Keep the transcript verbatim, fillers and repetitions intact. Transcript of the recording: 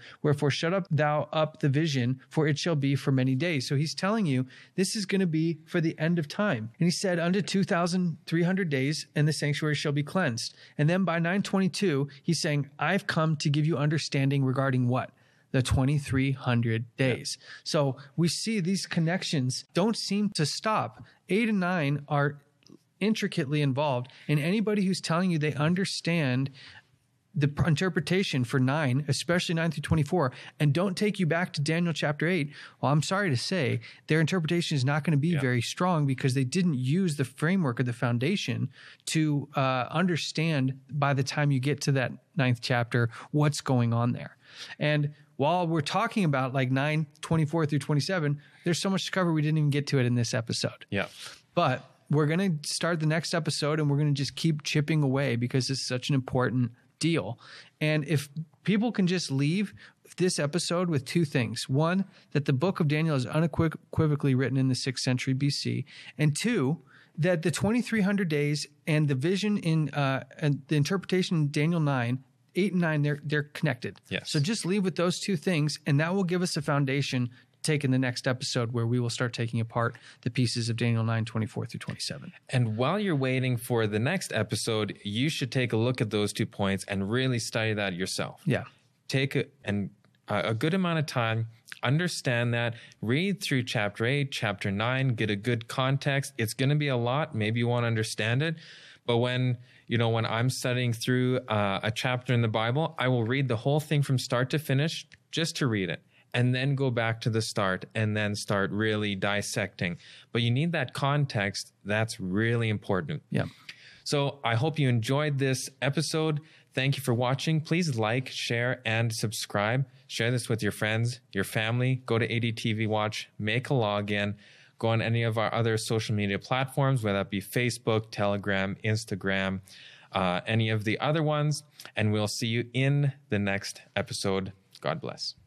Wherefore shut up thou up the vision, for it shall be for many days. So he's telling you this is going to be for the end of time. And he said, unto two thousand three hundred days, and the sanctuary shall be cleansed. And then by nine twenty-two, he's saying, I've come to give you understanding regarding what? The twenty-three hundred days. Yeah. So we see these connections don't seem to stop. Eight and nine are intricately involved. And anybody who's telling you they understand the interpretation for nine, especially nine through twenty-four, and don't take you back to Daniel chapter eight, well, I'm sorry to say, their interpretation is not going to be yeah. very strong because they didn't use the framework or the foundation to uh, understand by the time you get to that ninth chapter what's going on there. And while we're talking about like nine, twenty-four through twenty-seven, there's so much to cover we didn't even get to it in this episode. Yeah. But we're going to start the next episode and we're going to just keep chipping away because it's such an important deal. And if people can just leave this episode with two things. One, that the book of Daniel is unequivocally written in the sixth century B C. And two, that the twenty-three hundred days and the vision in uh, and the interpretation in Daniel nine, eight and nine, they're, they're connected. Yes. So just leave with those two things, and that will give us a foundation to take in the next episode where we will start taking apart the pieces of Daniel nine, twenty-four through twenty-seven. And while you're waiting for the next episode, you should take a look at those two points and really study that yourself. Yeah. Take a, an, a good amount of time, understand that, read through chapter eight, chapter nine, get a good context. It's going to be a lot. Maybe you won't understand it. But when, you know, when I'm studying through uh, a chapter in the Bible, I will read the whole thing from start to finish just to read it. And then go back to the start and then start really dissecting. But you need that context. That's really important. Yeah. So I hope you enjoyed this episode. Thank you for watching. Please like, share, and subscribe. Share this with your friends, your family. Go to A D T V Watch, make a login. Go on any of our other social media platforms, whether that be Facebook, Telegram, Instagram, uh, any of the other ones. And we'll see you in the next episode. God bless.